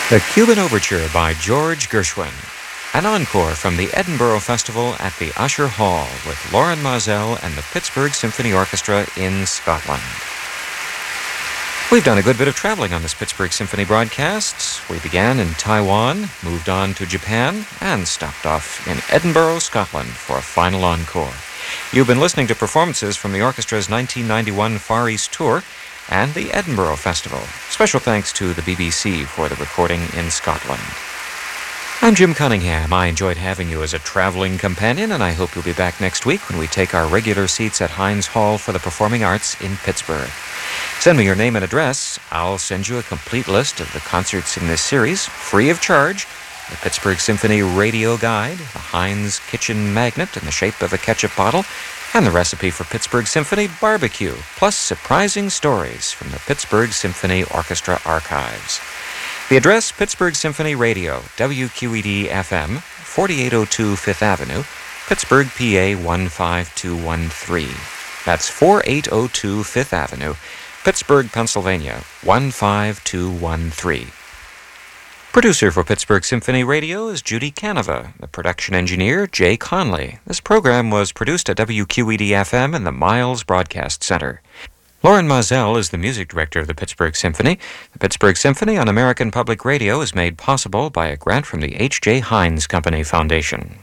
The Cuban Overture by George Gershwin. An encore from the Edinburgh Festival at the Usher Hall with Lauren Moselle and the Pittsburgh Symphony Orchestra in Scotland. We've done a good bit of traveling on this Pittsburgh Symphony broadcast. We began in Taiwan, moved on to Japan, and stopped off in Edinburgh, Scotland for a final encore. You've been listening to performances from the orchestra's 1991 Far East Tour and the Edinburgh Festival. Special thanks to the BBC for the recording in Scotland. I'm Jim Cunningham. I enjoyed having you as a traveling companion, and I hope you'll be back next week when we take our regular seats at Heinz Hall for the Performing Arts in Pittsburgh. Send me your name and address. I'll send you a complete list of the concerts in this series, free of charge. The Pittsburgh Symphony Radio Guide, the Heinz Kitchen Magnet in the shape of a ketchup bottle, and the recipe for Pittsburgh Symphony Barbecue, plus surprising stories from the Pittsburgh Symphony Orchestra archives. The address, Pittsburgh Symphony Radio, WQED-FM, 4802 Fifth Avenue, Pittsburgh, PA 15213. That's 4802 Fifth Avenue, Pittsburgh, Pennsylvania, 15213. Producer for Pittsburgh Symphony Radio is Judy Canova. The production engineer, Jay Conley. This program was produced at WQED-FM in the Miles Broadcast Center. Lauren Moselle is the music director of the Pittsburgh Symphony. The Pittsburgh Symphony on American Public Radio is made possible by a grant from the H.J. Heinz Company Foundation.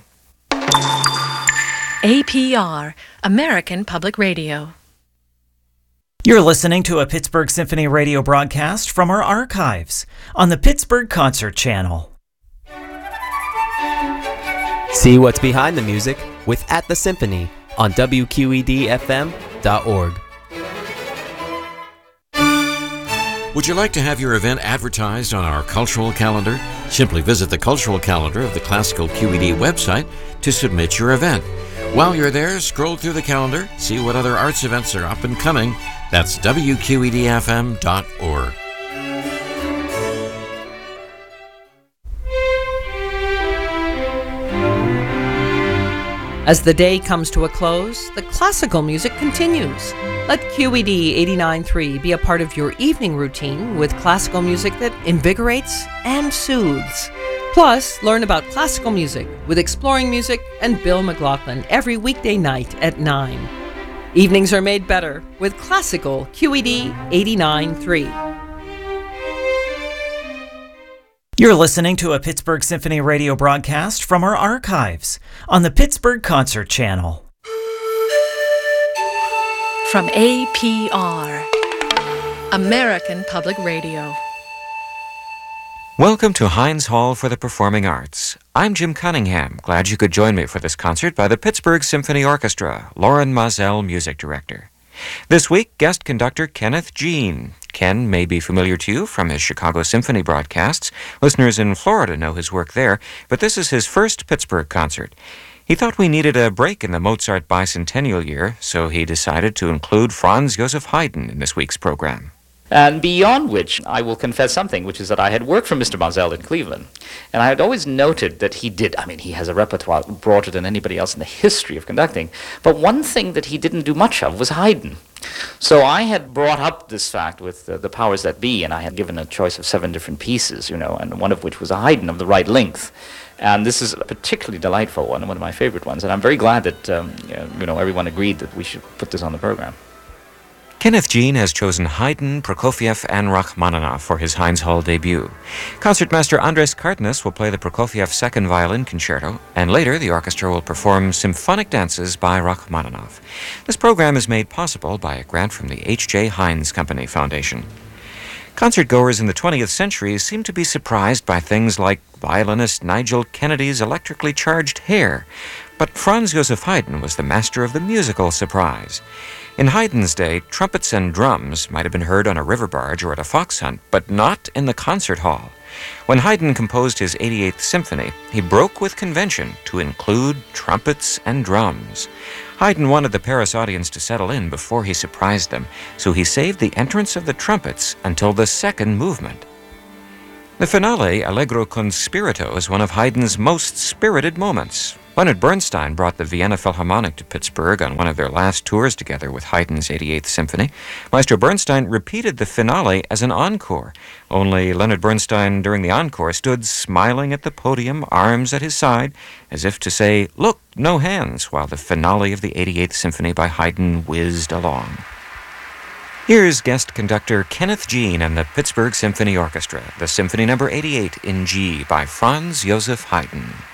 APR, American Public Radio. You're listening to a Pittsburgh Symphony Radio broadcast from our archives on the Pittsburgh Concert Channel. See what's behind the music with At the Symphony on WQEDFM.org. Would you like to have your event advertised on our cultural calendar? Simply visit the cultural calendar of the Classical QED website to submit your event. While you're there, scroll through the calendar, see what other arts events are up and coming. That's WQEDFM.org. As the day comes to a close, the classical music continues. Let QED 89.3 be a part of your evening routine with classical music that invigorates and soothes. Plus, learn about classical music with Exploring Music and Bill McLaughlin every weekday night at 9. Evenings are made better with classical QED 89.3. You're listening to a Pittsburgh Symphony Radio broadcast from our archives on the Pittsburgh Concert Channel. From APR, American Public Radio. Welcome to Heinz Hall for the Performing Arts. I'm Jim Cunningham. Glad you could join me for this concert by the Pittsburgh Symphony Orchestra, Lauren Moselle, music director. This week, guest conductor Kenneth Jean. Ken may be familiar to you from his Chicago Symphony broadcasts. Listeners in Florida know his work there, but this is his first Pittsburgh concert. He thought we needed a break in the Mozart bicentennial year, so he decided to include Franz Joseph Haydn in this week's program. And beyond which, I will confess something, which is that I had worked for Mr. Moselle in Cleveland, and I had always noted that he has a repertoire broader than anybody else in the history of conducting, but one thing that he didn't do much of was Haydn. So I had brought up this fact with the powers that be, and I had given a choice of 7 different pieces, and one of which was a Haydn of the right length. And this is a particularly delightful one of my favorite ones, and I'm very glad that everyone agreed that we should put this on the program. Kenneth Jean has chosen Haydn, Prokofiev, and Rachmaninoff for his Heinz Hall debut. Concertmaster Andres Cardenas will play the Prokofiev Second Violin Concerto, and later the orchestra will perform symphonic dances by Rachmaninoff. This program is made possible by a grant from the H.J. Heinz Company Foundation. Concertgoers in the 20th century seem to be surprised by things like violinist Nigel Kennedy's electrically charged hair, but Franz Joseph Haydn was the master of the musical surprise. In Haydn's day, trumpets and drums might have been heard on a river barge or at a fox hunt, but not in the concert hall. When Haydn composed his 88th Symphony, he broke with convention to include trumpets and drums. Haydn wanted the Paris audience to settle in before he surprised them, so he saved the entrance of the trumpets until the second movement. The finale, Allegro con spirito, is one of Haydn's most spirited moments. Leonard Bernstein brought the Vienna Philharmonic to Pittsburgh on one of their last tours together with Haydn's 88th Symphony. Maestro Bernstein repeated the finale as an encore, only Leonard Bernstein during the encore stood smiling at the podium, arms at his side, as if to say, "Look, no hands," while the finale of the 88th Symphony by Haydn whizzed along. Here's guest conductor Kenneth Jean and the Pittsburgh Symphony Orchestra, the Symphony No. 88 in G by Franz Joseph Haydn.